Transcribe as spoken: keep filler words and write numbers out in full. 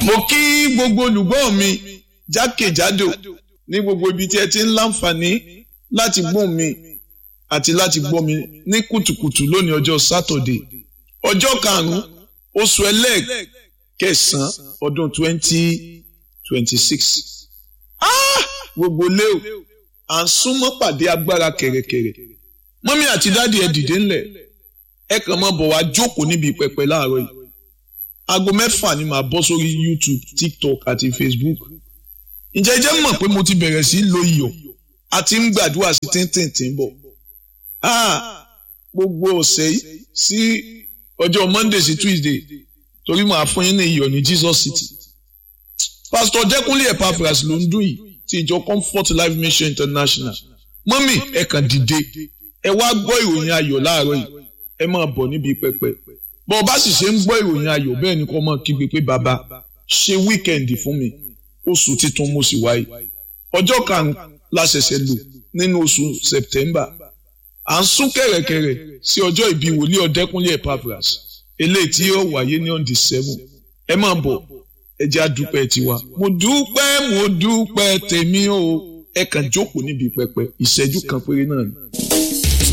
mo kí gbogbo olùgbọ́ mi jákèjádò ní gbogbo ibi tí ẹ ti ń láǹfààní láti gbọ́ mi àti láti gbọ́ mi ní kùtùkùtù lónìí ọjọ́ sátọ̀dé ọjọ́ karùn-ún oṣù ẹlẹ́ẹ̀kẹsàn-án ọdún twenty twenty six. gbogbo leo à ń súnmọ́ pàdé agbára kẹ̀rẹ̀kẹ̀rẹ̀ mọ́mí àti dáàdi ẹ dìde ńlẹ̀ ẹ kàn máa bọ̀ wá jókòó níbi pẹpẹ láàárọ̀ yìí aago mẹ́fà ni màá bọ́ sórí YouTube, TikTok àti Facebook. ǹjẹ́ jẹ́ mọ̀ pé mo ti bẹ̀rẹ̀ sí lo iyọ̀ àti ń gbàdúrà sí tíntìntín bọ̀. gbogbo ọ̀sẹ̀ yìí sí ọjọ́ Monday sí Tuesday torí màá fún yín ní iyọ̀ ní Jesus City. Pastor Jẹ́kúnlé Epaphras ló ń dún yìí ti ìjọ Comfort Life Mission International. mọ́mì ẹ kàn dìde ẹ wá gbọ́ ìròyìn ayọ̀ láàárọ̀ yìí ẹ máa bọ̀ níbi pẹpẹ. bọ́ ọ bá sì ṣe ń gbọ́ ìròyìn ayọ̀ bẹ́ẹ̀ ni kò mọ̀ kígbe pé bàbá ṣe wíkẹ̀ndì fún mi oṣù titun mo sì wáyé ọjọ́ karùn-ún la ṣẹ̀ṣẹ̀ lò nínú oṣù September à ń sún kẹ̀rẹ̀kẹ̀rẹ̀ sí ọjọ́ ìbí wòlíì Ọ̀dẹ́kúnlé Epaphras eléyìí tí yóò wáyé ní on the seven. ẹ máa bọ̀ ẹ jẹ́ àdúpẹ́ tiwa mo dúpẹ́ mo dúpẹ́ tèmi o ẹ kàn jókòó níbi pẹpẹ ìṣẹ́jú kan péré náà ni.